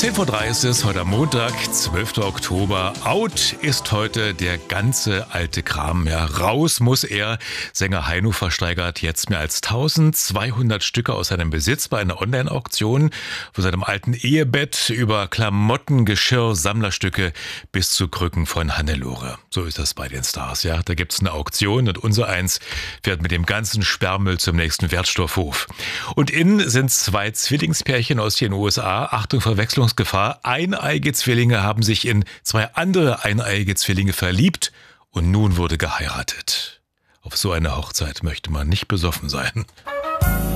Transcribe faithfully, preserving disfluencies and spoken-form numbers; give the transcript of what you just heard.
zehn vor drei ist es, heute am Montag, zwölfter Oktober. Out ist heute der ganze alte Kram. Ja, raus muss er. Sänger Heino versteigert jetzt mehr als eintausendzweihundert Stücke aus seinem Besitz bei einer Online-Auktion. Von seinem alten Ehebett über Klamotten, Geschirr, Sammlerstücke bis zu Krücken von Hannelore. So ist das bei den Stars. Ja, da gibt's eine Auktion und unser Eins fährt mit dem ganzen Sperrmüll zum nächsten Wertstoffhof. Und innen sind zwei Zwillingspärchen aus den U S A. Achtung, Verwechslungsgefahr. Eineige Zwillinge haben sich in zwei andere eineige Zwillinge verliebt und nun wurde geheiratet. Auf so einer Hochzeit möchte man nicht besoffen sein.